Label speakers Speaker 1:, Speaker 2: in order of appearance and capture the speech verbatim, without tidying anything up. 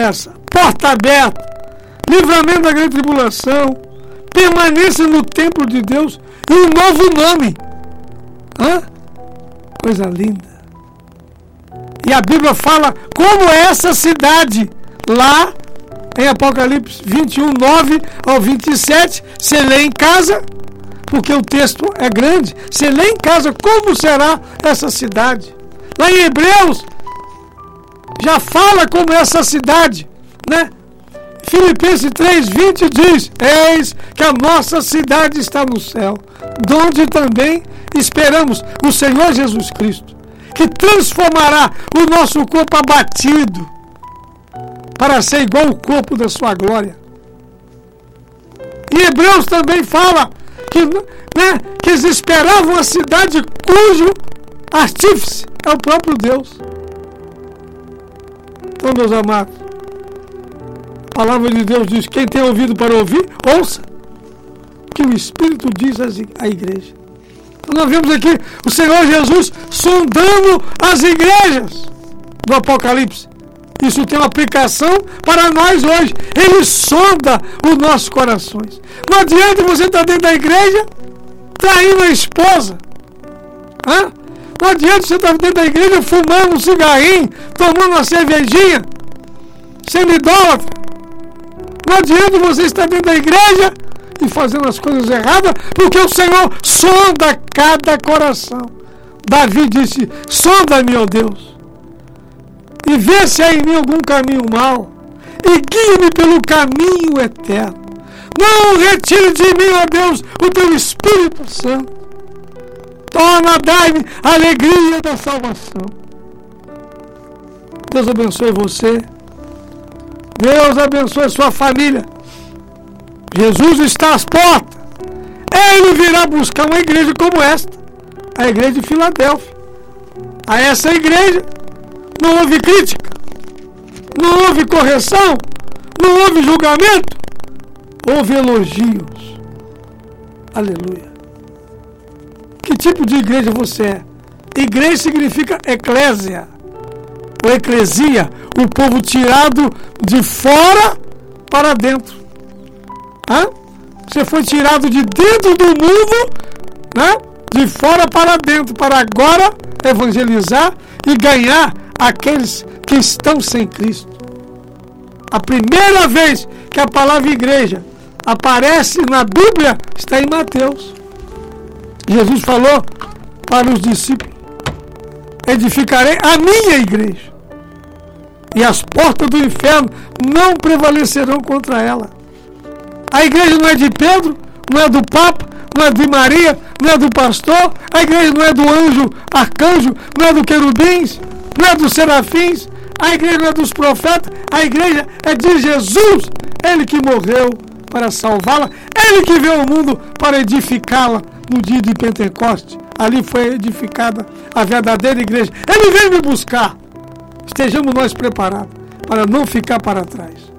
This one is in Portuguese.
Speaker 1: promessa, porta aberta, livramento da grande tribulação, permanência no templo de Deus e um novo nome. Hã? Coisa linda. E a Bíblia fala como é essa cidade lá em Apocalipse vinte e um, nove ao vinte e sete. Você lê em casa, porque o texto é grande. Você lê em casa como será essa cidade. Lá em Hebreus já fala como é essa cidade, né? Filipenses três, vinte diz: eis que a nossa cidade está no céu, donde também esperamos o Senhor Jesus Cristo, que transformará o nosso corpo abatido para ser igual ao corpo da sua glória. E Hebreus também fala que, né, que eles esperavam a cidade cujo artífice é o próprio Deus. Então, meus amados, a palavra de Deus diz: quem tem ouvido para ouvir, ouça o que o Espírito diz à igreja. Então nós vemos aqui o Senhor Jesus sondando as igrejas do Apocalipse. Isso tem uma aplicação para nós hoje. Ele sonda os nossos corações. Não adianta você estar dentro da igreja traindo a esposa. Hã? Não adianta você estar dentro da igreja fumando um cigarrinho, tomando uma cervejinha, sendo idólatra. Não adianta você estar dentro da igreja e fazendo as coisas erradas, porque o Senhor sonda cada coração. Davi disse: sonda-me, ó Deus, e vê se há em mim algum caminho mau, e guia-me pelo caminho eterno. Não retire de mim, ó Deus, o teu Espírito Santo. Torna, dai-me a alegria da salvação. Deus abençoe você. Deus abençoe a sua família. Jesus está às portas. Ele virá buscar uma igreja como esta, a igreja de Filadélfia. A essa igreja não houve crítica, não houve correção, não houve julgamento, houve elogios. Aleluia. Que tipo de igreja você é? Igreja significa eclésia, ou eclesia, o povo tirado de fora para dentro. Hã? Você foi tirado de dentro do mundo, né? De fora para dentro, para agora evangelizar e ganhar aqueles que estão sem Cristo. A primeira vez que a palavra igreja aparece na Bíblia está em Mateus. Jesus falou para os discípulos: edificarei a minha igreja, e as portas do inferno não prevalecerão contra ela. A igreja não é de Pedro, não é do Papa, não é de Maria, não é do pastor. A igreja não é do anjo, arcanjo, não é do querubins, não é dos serafins. A igreja não é dos profetas. A igreja é de Jesus. Ele que morreu para salvá-la, ele que veio ao mundo para edificá-la no dia de Pentecoste. Ali foi edificada a verdadeira igreja. Ele veio me buscar. Estejamos nós preparados para não ficar para trás.